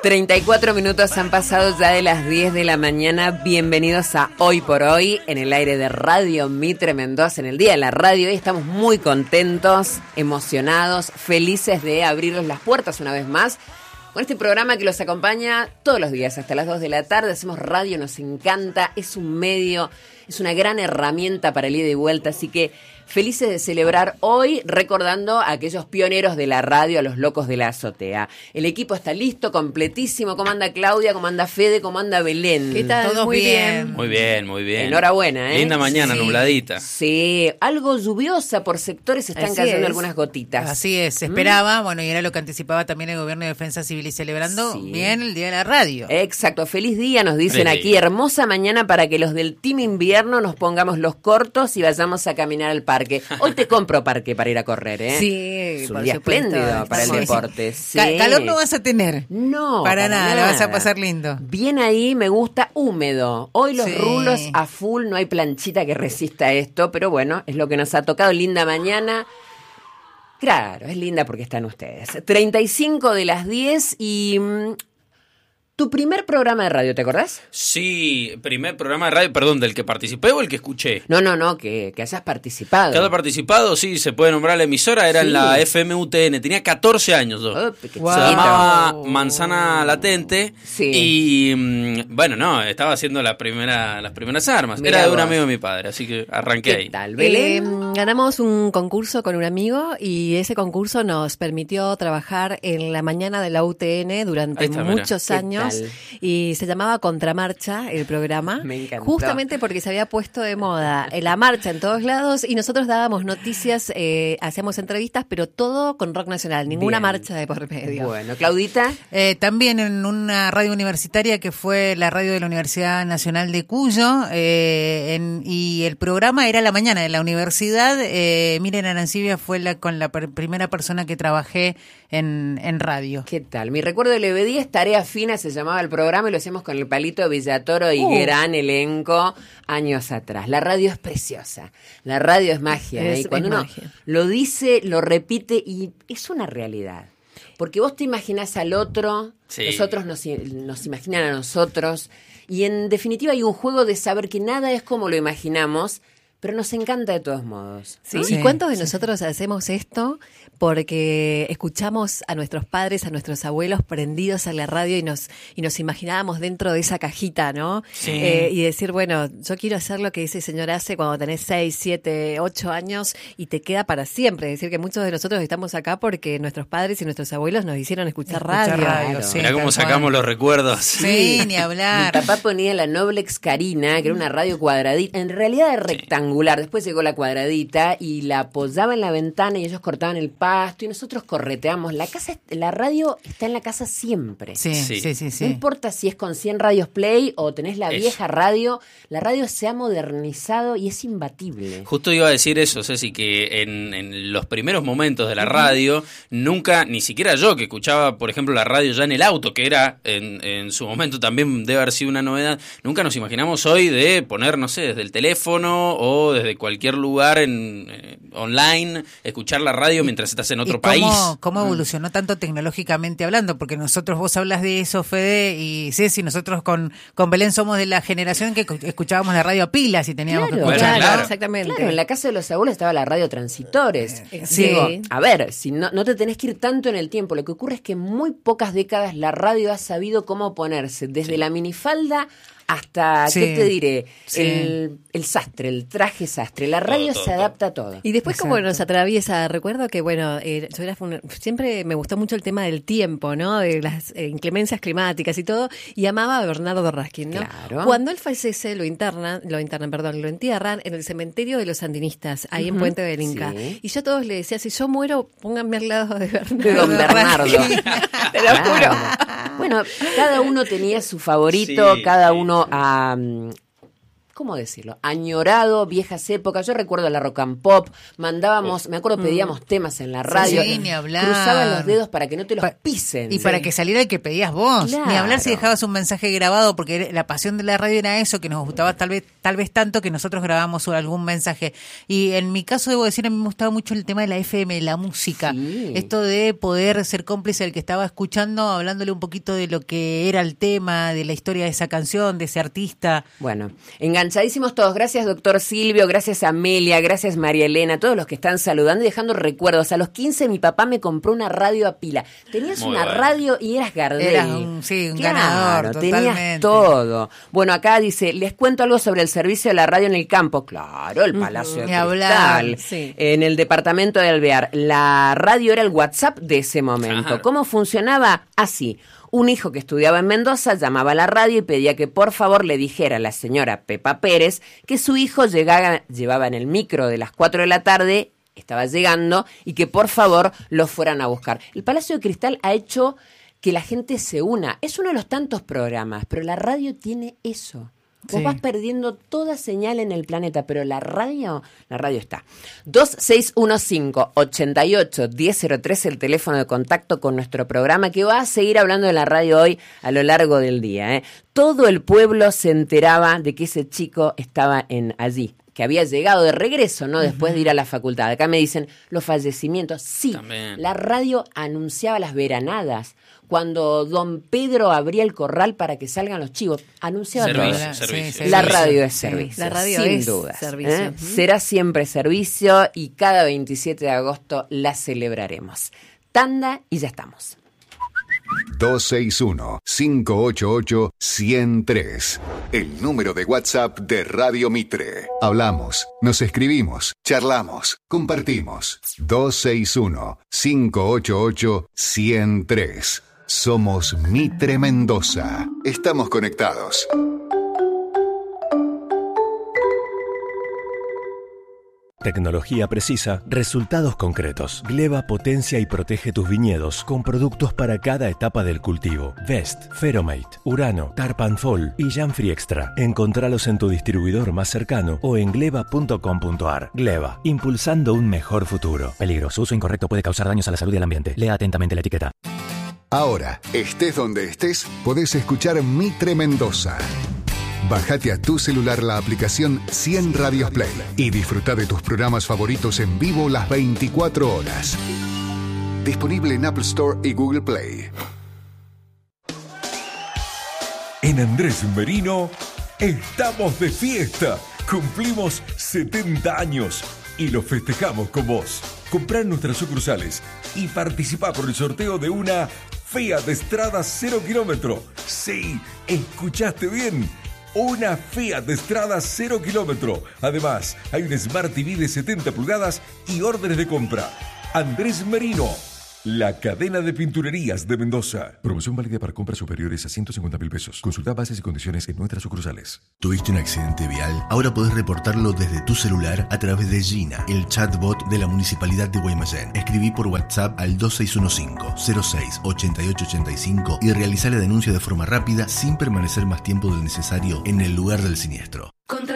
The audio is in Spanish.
34 minutos han pasado ya de las 10 de la mañana. Bienvenidos a Hoy por Hoy en el aire de Radio Mitre Mendoza, en el Día de la Radio. Hoy estamos muy contentos, emocionados, felices de abrirles las puertas una vez más con este programa que los acompaña todos los días hasta las 2 de la tarde. Hacemos radio, nos encanta, es un medio, es una gran herramienta para el ida y vuelta, así que felices de celebrar hoy, recordando a aquellos pioneros de la radio, a los locos de la azotea. El equipo está listo, completísimo. ¿Cómo anda Claudia? ¿Cómo anda Fede? ¿Cómo anda Belén? ¿Qué tal? Todos Muy bien. Muy bien. Enhorabuena, ¿eh? Linda mañana, Sí. nubladita. Sí, algo lluviosa por sectores, están Así cayendo es. algunas gotitas. Así es, se esperaba, bueno, y era lo que anticipaba también el Gobierno de Defensa Civil, y celebrando Sí. bien el Día de la Radio. Exacto, feliz día nos dicen Feliz aquí, día. hermosa mañana para que los del Team Invierno nos pongamos los cortos y vayamos a caminar al parque. Hoy te compro parque para ir a correr, ¿eh? Sí, Es un por día supuesto. espléndido para el Sí. deporte. Sí. Calor no vas a tener. No, Para nada, la vas a pasar lindo. Bien ahí, me gusta húmedo. Hoy los Sí. rulos a full, no hay planchita que resista esto, pero bueno, es lo que nos ha tocado. Linda mañana. Claro, es linda porque están ustedes. 35 de las 10 y... ¿tu primer programa de radio, te acordás? Sí, primer programa de radio, perdón, ¿del que participé o el que escuché? No, que hayas participado. Cada participado, sí, se puede nombrar la emisora, era Sí. en la FMUTN, tenía 14 años yo. Oh, qué Wow. Se chiquito. llamaba Manzana Latente. Sí. Y bueno, no, estaba haciendo las primeras armas. Mirá Era de un vos. amigo de mi padre, así que arranqué ¿Qué ahí. tal, Belén? Ganamos un concurso con un amigo y ese concurso nos permitió trabajar en la mañana de la UTN durante Ahí está, mirá. muchos ¿Qué años tal? y se llamaba Contramarcha el programa. Me encantó. Justamente porque se había puesto de moda la marcha en todos lados y nosotros dábamos noticias, hacíamos entrevistas, pero todo con rock nacional, ninguna Bien. marcha de por medio. Bueno, Claudita. También en una radio universitaria que fue la radio de la Universidad Nacional de Cuyo, y el programa era la mañana de la universidad. Miren, Arancibia fue con la primera persona que trabajé en radio. ¿Qué tal? Mi recuerdo de Levedía, Tarea Fina se llamaba el programa y lo hacíamos con el Palito Villatoro y gran elenco años atrás. La radio es preciosa, la radio es magia. Es- Y cuando es uno magia. lo dice, lo repite y es una realidad. Porque vos te imaginás al otro, Sí. los otros nos imaginan a nosotros y en definitiva hay un juego de saber que nada es como lo imaginamos, pero nos encanta de todos modos. Sí. Sí, ¿Y cuántos de sí. nosotros hacemos esto porque escuchamos a nuestros padres, a nuestros abuelos prendidos a la radio y nos imaginábamos dentro de esa cajita, ¿no? Sí. Y decir, bueno, yo quiero hacer lo que ese señor hace cuando tenés 6, 7, 8 años y te queda para siempre. Es decir, que muchos de nosotros estamos acá porque nuestros padres y nuestros abuelos nos hicieron escuchar radio. Claro. sí, Mirá cómo tal sacamos cual. los recuerdos. Sí, ni Mi hablar. papá ponía la Noblex Carina, que era una radio cuadradita, en realidad era rectangular, después llegó la cuadradita y la apoyaba en la ventana y ellos cortaban el pasto y nosotros correteamos. La radio está en la casa siempre. Sí, Sí. sí, sí, No sí. importa si es con 100 radios play o tenés la Eso. vieja radio, la radio se ha modernizado y es imbatible. Justo iba a decir eso, Ceci, que en los primeros momentos de la radio, nunca, ni siquiera yo que escuchaba, por ejemplo, la radio ya en el auto, que era en su momento también debe haber sido una novedad, nunca nos imaginamos hoy de poner, no sé, desde el teléfono o desde cualquier lugar online, escuchar la radio mientras estás en otro ¿Y país. cómo evolucionó tanto tecnológicamente hablando? Porque nosotros, vos hablas de eso, Fede, y Ceci, nosotros con Belén somos de la generación que escuchábamos la radio a pilas y teníamos Claro. que escuchar. Bueno, claro. Exactamente. Claro, en la casa de los abuelos estaba la radio Transitores. Sí. Digo, a ver, si no te tenés que ir tanto en el tiempo, lo que ocurre es que en muy pocas décadas la radio ha sabido cómo ponerse desde la minifalda hasta, Sí. ¿qué te diré? Sí. El sastre, el traje sastre. La radio todo, se adapta a todo. Y después como Exacto. nos atraviesa, recuerdo que bueno, yo siempre me gustó mucho el tema del tiempo, ¿no? De las inclemencias climáticas y todo, y amaba a Bernardo Raskin, ¿no? Claro. Cuando él fallece, lo entierran en el cementerio de los sandinistas, ahí en Puente del Inca. Sí. Y yo a todos le decía, si yo muero, pónganme al lado de Bernardo. De don Bernardo. Te lo juro. Claro. Bueno, cada uno tenía su favorito, Sí, cada sí, uno ¿cómo decirlo? Añorado, viejas épocas. Yo recuerdo la Rock and Pop, mandábamos, me acuerdo, pedíamos temas en la radio. Sí, ni hablar. Cruzaban los dedos para que no te los pisen. Y para que saliera el que pedías vos. Claro. Ni hablar si dejabas un mensaje grabado, porque la pasión de la radio era eso, que nos gustaba tal vez tanto que nosotros grabábamos algún mensaje. Y en mi caso, debo decir, a mí me gustaba mucho el tema de la FM, la música. Sí. Esto de poder ser cómplice del que estaba escuchando, hablándole un poquito de lo que era el tema, de la historia de esa canción, de ese artista. Bueno, enganchadísimos todos. Gracias, doctor Silvio, gracias Amelia, gracias María Elena, todos los que están saludando y dejando recuerdos. A los 15 mi papá me compró una radio a pila. Tenías Muy una bueno. radio y eras Gardel. Eras un ganador, tenías totalmente. todo. Bueno, acá dice, les cuento algo sobre el servicio de la radio en el campo. Claro, el Palacio de Ni hablar, Cristal. sí. En el departamento de Alvear. La radio era el WhatsApp de ese momento. Ajá. ¿Cómo funcionaba? Así. Un hijo que estudiaba en Mendoza llamaba a la radio y pedía que por favor le dijera a la señora Pepa Pérez que su hijo llevaba en el micro de las 4 de la tarde, estaba llegando, y que por favor lo fueran a buscar. El Palacio de Cristal ha hecho que la gente se una. Es uno de los tantos programas, pero la radio tiene eso. Vos Sí. vas perdiendo toda señal en el planeta, pero la radio está. 2615-88-1003, el teléfono de contacto con nuestro programa, que va a seguir hablando de la radio hoy a lo largo del día. Todo el pueblo se enteraba de que ese chico estaba allí, que había llegado de regreso, ¿no? Después de ir a la facultad. Acá me dicen los fallecimientos. Sí, También. la radio anunciaba las veranadas. Cuando don Pedro abría el corral para que salgan los chivos, anunciaba Servicio, todo. servicio. Sí, La servicio. radio es Sí. servicio, La radio sin es dudas. servicio. Ujú. Será siempre servicio y cada 27 de agosto la celebraremos. Tanda y ya estamos. 261-588-103. El número de WhatsApp de Radio Mitre. Hablamos, nos escribimos, charlamos, compartimos. 261-588-103. Somos Mitre Mendoza. Estamos conectados. Tecnología precisa, resultados concretos. Gleva potencia y protege tus viñedos con productos para cada etapa del cultivo. Vest, Feromate, Urano, Tarpanfol y Janfree Extra. Encontralos en tu distribuidor más cercano o en gleva.com.ar. Gleva, impulsando un mejor futuro. Peligro, su uso incorrecto puede causar daños a la salud y al ambiente. Lea atentamente la etiqueta. Ahora, estés donde estés, podés escuchar Mitre Mendoza. Bájate a tu celular la aplicación 100 Radios Play y disfruta de tus programas favoritos en vivo las 24 horas. Disponible en Apple Store y Google Play. En Andrés Merino estamos de fiesta. Cumplimos 70 años y lo festejamos con vos. Comprá en nuestras sucursales y participá por el sorteo de una Fiat Strada 0 kilómetro. Sí, escuchaste bien. Una Fiat Strada 0 kilómetro. Además, hay un Smart TV de 70 pulgadas y órdenes de compra. Andrés Merino, la cadena de pinturerías de Mendoza. Promoción válida para compras superiores a 150.000 pesos. Consulta bases y condiciones en nuestras sucursales. ¿Tuviste un accidente vial? Ahora podés reportarlo desde tu celular a través de Gina, el chatbot de la Municipalidad de Guaymallén. Escribí por WhatsApp al 2615-06-8885 y realizá la denuncia de forma rápida sin permanecer más tiempo del necesario en el lugar del siniestro.